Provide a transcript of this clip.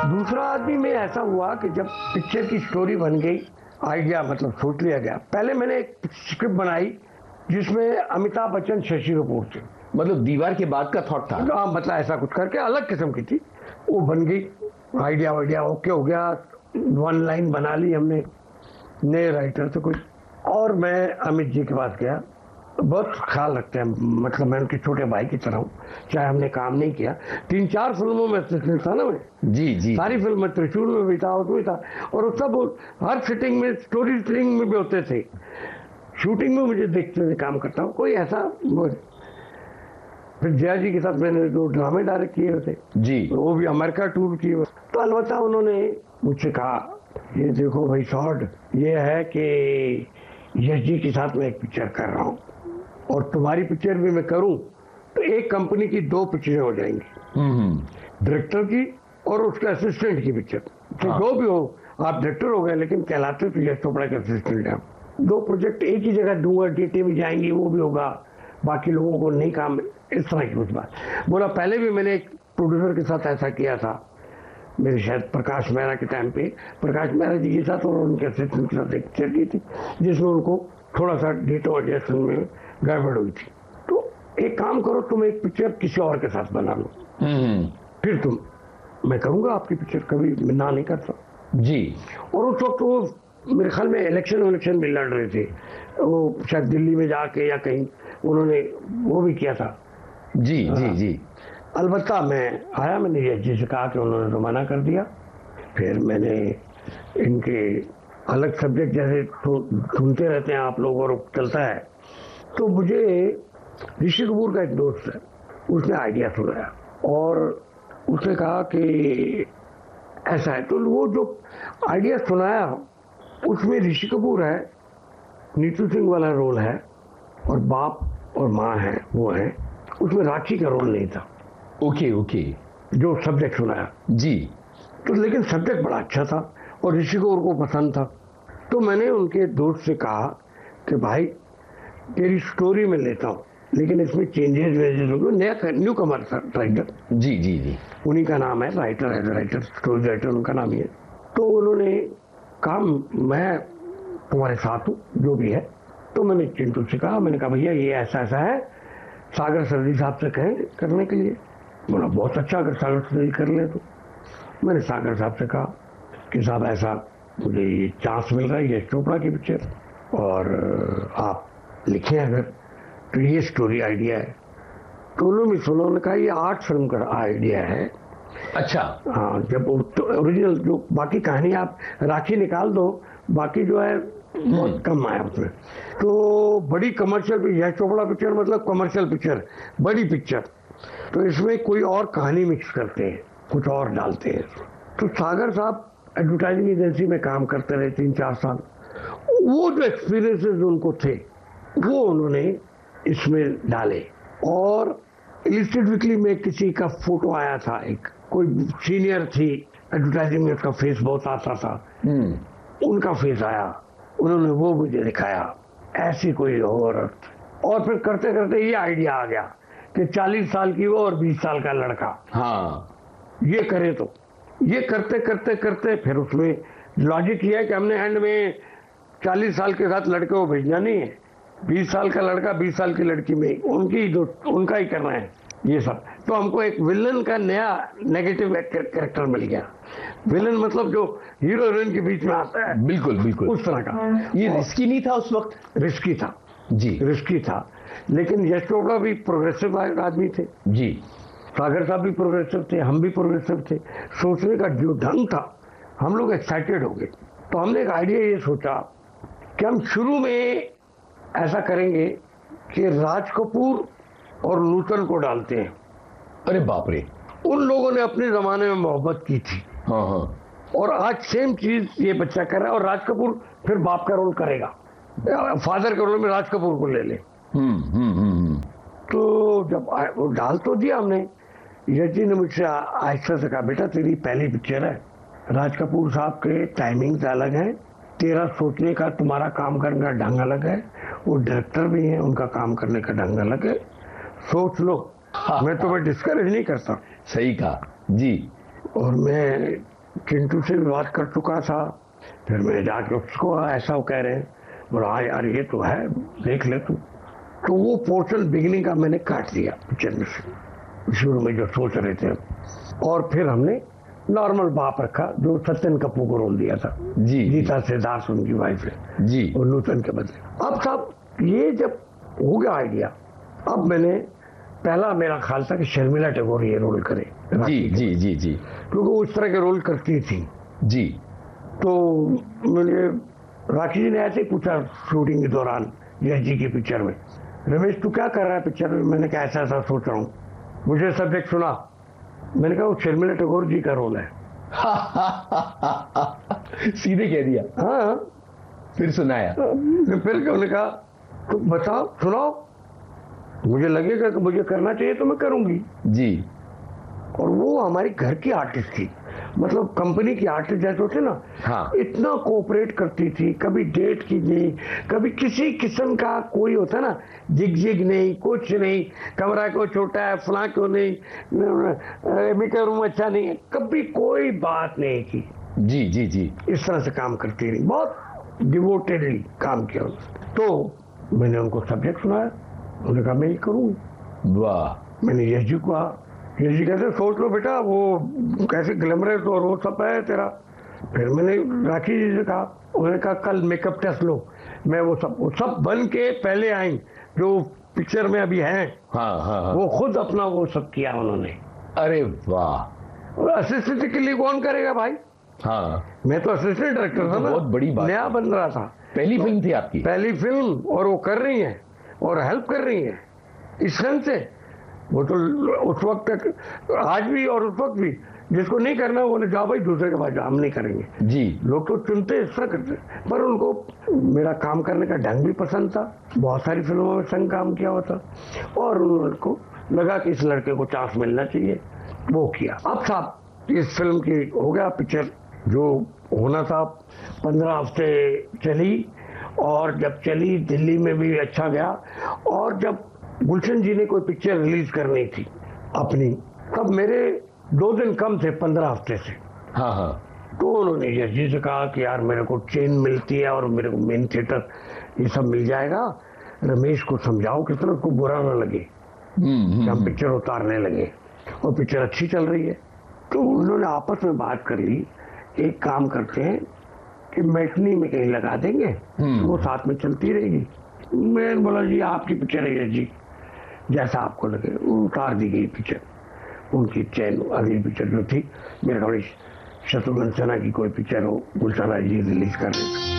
दूसरा आदमी में ऐसा हुआ कि जब पिक्चर की स्टोरी बन गई, आइडिया मतलब सोच लिया गया। पहले मैंने एक स्क्रिप्ट बनाई जिसमें अमिताभ बच्चन, शशि कपूर थे। मतलब दीवार के बाद का थॉट था? हाँ, मतलब ऐसा कुछ करके अलग किस्म की थी। वो बन गई, आइडिया वाइडिया ओके हो गया, 1 लाइन बना ली हमने, नए राइटर से कुछ। और मैं अमित जी के पास गया, बहुत ख्याल रखते हैं, मतलब मैं उनके छोटे भाई की तरह हूँ, चाहे हमने काम नहीं किया। 3-4 फिल्मों में असिस्टेंट था ना मैं। जी जी। सारी फिल्म में, त्रिशूल में भी था, उसमें था, और सब हर सिटिंग में, स्टोरी टेलिंग में भी होते थे, शूटिंग में मुझे देखते थे काम करता हूँ, कोई ऐसा। फिर जया जी के साथ मैंने 2 ड्रामे डायरेक्ट किए थे जी, वो भी अमेरिका टूर किए। तो अलबत्ता उन्होंने मुझसे कहा, ये देखो भाई शॉर्ट, ये है कि यश जी के साथ मैं एक पिक्चर कर रहा हूँ, और तुम्हारी पिक्चर भी मैं करूँ तो एक कंपनी की 2 पिक्चरें हो जाएंगी, डायरेक्टर की और उसके असिस्टेंट की पिक्चर। तो जो भी हो, आप डायरेक्टर हो गए लेकिन कहलाते तो यश चोपड़ा के असिस्टेंट हैं। 2 प्रोजेक्ट एक ही जगह दूंगा, डीटी भी जाएंगी, वो भी होगा, बाकी लोगों को नहीं काम, इस तरह की कुछ बात बोला। पहले भी मैंने एक प्रोड्यूसर के साथ ऐसा किया था, मेरे शायद प्रकाश मेहरा के टाइम पे, प्रकाश मेहरा जी के साथ और उनके असिस्टेंट के साथ एक पिक्चर की थी जिसमें उनको थोड़ा सा डेटो एडजस्टमेंट में गड़बड़ हुई थी। तो एक काम करो, तुम एक पिक्चर किसी और के साथ बना लो, फिर तुम, मैं करूंगा आपकी पिक्चर, कभी मैं ना नहीं करता जी। और उस वक्त वो मेरे ख्याल में इलेक्शन भी लड़ रहे थे, वो शायद दिल्ली में जाके या कहीं उन्होंने वो भी किया था। जी जी जी। अलबत्ता मैं आया, मैंने यश जी से कहा कि उन्होंने तो मना कर दिया। फिर मैंने इनके अलग सब्जेक्ट जैसे सुनते रहते हैं आप लोग और चलता है, तो मुझे ऋषि कपूर का एक दोस्त है, उसने आइडिया सुनाया और उसने कहा कि ऐसा है। तो वो जो आइडिया सुनाया उसमें ऋषि कपूर है, नीतू सिंह वाला रोल है, और बाप और माँ है, वो है, उसमें राखी का रोल नहीं था। Okay okay. जो सब्जेक्ट सुनाया जी, तो लेकिन सब्जेक्ट बड़ा अच्छा था और ऋषि कपूर को पसंद था। तो मैंने उनके दोस्त से कहा कि भाई तेरी स्टोरी में लेता हूँ, लेकिन इसमें चेंजेस वेजेस होंगे, नया न्यू कमर राइटर। जी जी जी। उन्हीं का नाम है, राइटर स्टोरी राइटर उनका नाम ही है। तो उन्होंने कहा मैं तुम्हारे साथ हूँ जो भी है। तो मैंने चिंटू से कहा, मैंने कहा भैया ये ऐसा ऐसा है, सागर सरदी साहब से कहें करने के लिए। बोला बहुत अच्छा, अगर सागर सरदी कर ले तो। मैंने सागर साहब से कहा कि साहब ऐसा मुझे ये चांस मिल रहा है, यश चोपड़ा की पिक्चर, और आप लिखे अगर तो ये स्टोरी आइडिया है। तो उन्होंने सुना, उन्होंने कहा ये 8 फिल्म का आइडिया है। अच्छा। हाँ, जब ओरिजिनल जो बाकी कहानी आप राखी निकाल दो, बाकी जो है बहुत कम आया उसमें। तो बड़ी कमर्शियल, यश चोपड़ा पिक्चर मतलब कमर्शियल पिक्चर, बड़ी पिक्चर, तो इसमें कोई और कहानी मिक्स करते हैं, कुछ और डालते हैं। तो सागर साहब एडवर्टाइजिंग एजेंसी में काम करते रहे 3-4 साल, वो जो एक्सपीरियंसेस उनको थे वो उन्होंने इसमें डाले। और इलिस्ट्रेट वीकली में किसी का फोटो आया था, एक कोई सीनियर थी एडवर्टाइजिंग में, उसका फेस बहुत आता था, उनका फेस आया, उन्होंने वो मुझे दिखाया, ऐसी कोई औरत। और फिर करते करते ये आइडिया आ गया कि 40 साल की वो और 20 साल का लड़का, हाँ, ये करे। तो ये करते करते करते फिर उसमें लॉजिक ये है कि हमने एंड में 40 साल के साथ लड़के को भेजना नहीं है, 20 साल का लड़का 20 साल की लड़की में उनका ही करना है ये सब। तो हमको एक विलन का नया नेगेटिव कैरेक्टर मिल गया। विलन मतलब जो हीरो हीरोइन के बीच में आता है, बिल्कुल बिल्कुल उस तरह का। ये रिस्की नहीं था उस वक्त? रिस्की था जी, रिस्की था, लेकिन यश चोपड़ा भी प्रोग्रेसिव आदमी थे जी, सागर साहब भी प्रोग्रेसिव थे, हम भी प्रोग्रेसिव थे। सोचने का जो ढंग था, हम लोग एक्साइटेड हो गए। तो हमने एक आइडिया ये सोचा कि हम शुरू में ऐसा करेंगे कि राज कपूर और नूतन को डालते हैं। अरे बाप रे। उन लोगों ने अपने जमाने में मोहब्बत की थी, हाँ हाँ, और आज सेम चीज ये बच्चा कर रहा है, और राज कपूर फिर बाप का रोल करेगा, फादर के रोल में राज कपूर को ले ले। तो जब वो डाल तो दिया हमने, यश जी ने मुझसे आहिस्ता से कहा, बेटा तेरी पहली पिक्चर है, राज कपूर साहब के टाइमिंग्स अलग हैं, तेरा सोचने का, तुम्हारा काम करने का ढंग अलग है, वो डायरेक्टर भी हैं, उनका काम करने का ढंग अलग है, सोच लो। मैं तुम्हें डिस्करेज नहीं करता। सही कहा जी। और मैं चिंटू से भी बात कर चुका था। फिर मैं जाके उसको ऐसा वो कह रहे हैं, बोला हाँ यार ये तो है, देख ले तू। तो वो पोर्शन बिगिनिंग का मैंने काट दिया पिक्चर में से, शुरू में जो सोच रहे थे। और फिर हमने नॉर्मल बाप रखा, जो सत्यन कपूर को रोल दिया था। जी गीता सिद्धार्थ उनकी वाइफ है जी। और नूतन के बदले। अब साहब ये जब हो गया आइडिया, अब मैंने पहला मेरा ख्याल था कि शर्मिला टैगोर ये रोल करे। जी जी जी जी। क्योंकि वो इस तरह के रोल करती थी। जी। तो मुझे राखी जी ने ऐसे ही पूछा शूटिंग के दौरान यश जी की पिक्चर में, रमेश तू क्या कर रहा है पिक्चर में? मैंने कहा ऐसा ऐसा सोच रहा हूँ। मुझे सब्जेक्ट सुना, मैंने कहा वो शर्मिला टैगोर जी का रोल है। सीधे कह दिया? हाँ। फिर सुनाया? फिर उन्होंने कहा तो बताओ सुनाओ, मुझे लगेगा कि मुझे करना चाहिए तो मैं करूंगी। जी। और वो हमारी घर की आर्टिस्ट थी, मतलब कंपनी की आर्टिस्ट जैसे होते ना। हाँ। इतना कोऑपरेट करती थी, कभी डेट की नहीं, कभी किसी किस्म का कोई होता ना जिग जिग नहीं, कुछ नहीं, कमरा क्यों छोटा है, फला क्यों नहीं, मेरा रूम अच्छा नहीं है, कभी कोई बात नहीं की। जी जी जी। इस तरह से काम करती रही, बहुत डिवोटेडली काम किया। तो मैंने उनको सब्जेक्ट सुनाया, उन्होंने कहा मैं ये करूँगी। वाह। मैंने यश जी को कहा, यश जी कहते सोच लो बेटा, वो कैसे ग्लैमरस और वो सब है तेरा। फिर मैंने राखी जी से कहा, उन्होंने कहा कल मेकअप टेस्ट लो। मैं वो सब बन के पहले आई जो पिक्चर में अभी हैं। हाँ हाँ हाँ। वो खुद अपना वो सब किया उन्होंने। अरे वाह। और असिस्टेंट के लिए कौन करेगा भाई? हाँ। मैं तो असिस्टेंट डायरेक्टर था ना, बहुत बड़ी बात, नया बन रहा था। पहली फिल्म थी आपकी? पहली फिल्म, और वो कर रही है और हेल्प कर रही है इस ढंग से। वो तो उस वक्त तक, आज भी और उस वक्त भी, जिसको नहीं करना वो ने जाओ भाई दूसरे के पास जाओ, हम नहीं करेंगे। जी। लोग तो चुनते इस तरह करते, पर उनको मेरा काम करने का ढंग भी पसंद था। बहुत सारी फिल्मों में संग काम किया हुआ था और उनको लगा कि इस लड़के को चांस मिलना चाहिए, वो किया। अब साहब इस फिल्म की हो गया पिक्चर जो होना था, 15 हफ्ते चली। और जब चली दिल्ली में भी अच्छा गया। और जब गुलशन जी ने कोई पिक्चर रिलीज करनी थी अपनी, तब मेरे 2 दिन कम थे 15 हफ्ते से। हाँ हाँ। तो उन्होंने यश जी से कहा कि यार मेरे को चेन मिलती है और मेरे को मेन थिएटर ये सब मिल जाएगा, रमेश को समझाओ कि तरह उसको बुरा ना लगे कि हम पिक्चर उतारने लगे, और पिक्चर अच्छी चल रही है। तो उन्होंने आपस में बात कर ली, एक काम करते हैं कि मैटनी में कहीं लगा देंगे, वो साथ में चलती रहेगी। मैंने बोला जी आपकी पिक्चर है जी, जैसा आपको लगे। उतार दी गई पिक्चर, उनकी चैन। अगली पिक्चर जो थी मेरे ख्याल शत्रुघ्न सिन्हा की कोई पिक्चर हो, गुलशन राय जी रिलीज कर रहे थे।